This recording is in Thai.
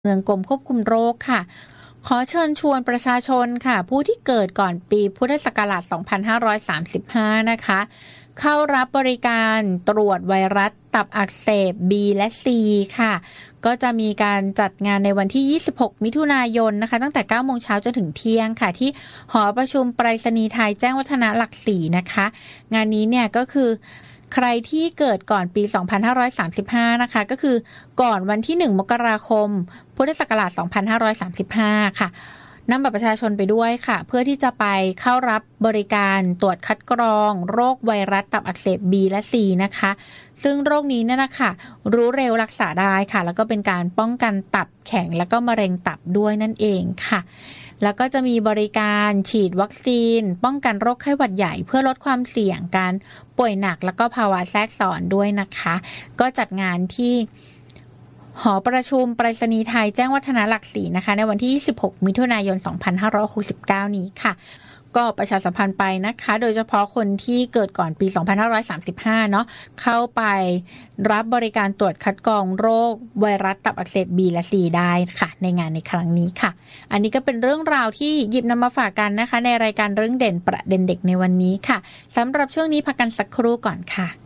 เมืองกรมควบคุมโรคค่ะขอเชิญชวนประชาชนค่ะผู้ที่เกิดก่อนปีพุทธศักราช 2535 นะคะเข้ารับบริการตรวจไวรัสตับอักเสบ B และ C ค่ะก็จะมีการจัดงานในวันที่ 26 มิถุนายนนะคะตั้งแต่ 9 โมงเช้าจนถึงเที่ยงค่ะที่หอประชุมไปรษณีย์ไทยแจ้งวัฒนะหลัก 4 นะคะงานนี้เนี่ยก็คือใครที่เกิดก่อนปี 2535 นะคะก็คือก่อนวันที่ 1 มกราคม พุทธศักราช 2535 ค่ะนำบัตรประชาชนไปด้วยค่ะเพื่อที่จะไปเข้ารับบริการตรวจคัดกรองโรคไวรัสตับอักเสบ B และ C นะคะซึ่งโรคนี้เนี่ยนะคะรู้เร็วรักษาได้ค่ะแล้วก็เป็นการป้องกันตับแข็งแล้วก็มะเร็งตับด้วยนั่นเองค่ะแล้วก็จะมีบริการฉีดวัคซีนป้องกันโรคไข้หวัดใหญ่เพื่อลดความเสี่ยงการป่วยหนักแล้วก็ภาวะแทรกซ้อนด้วยนะคะก็จัดงานที่หอประชุมไปรษณีย์ไทยแจ้งวัฒนะหลัก 4 นะคะในวันที่ 26 มิถุนายน 2569 นี้ค่ะก็ประชาสัมพันธ์ไปนะคะโดยเฉพาะคนที่เกิดก่อนปี 2535 เนาะเข้าไปรับบริการตรวจคัดกรองโรคไวรัสตับอักเสบ B และ C ได้ค่ะในงานในครั้งนี้ค่ะอันนี้ก็เป็นเรื่องราวที่หยิบนำมาฝากกันนะคะในรายการเรื่องเด่นประเด็นเด็กในวันนี้ค่ะสำหรับช่วงนี้พักกันสักครู่ก่อนค่ะ